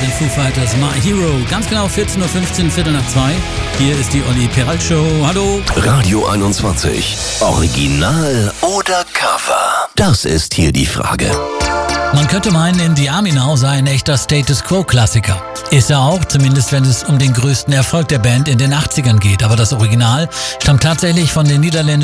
den Foo Fighters My Hero. Ganz genau 14.15 Uhr, Viertel nach 2. Hier ist die Olli Peralt Show. Hallo. Radio 21. Original oder Cover? Das ist hier die Frage. Man könnte meinen, In the Army Now sei ein echter Status-Quo-Klassiker. Ist er auch, zumindest wenn es um den größten Erfolg der Band in den 80ern geht. Aber das Original stammt tatsächlich von den niederländischen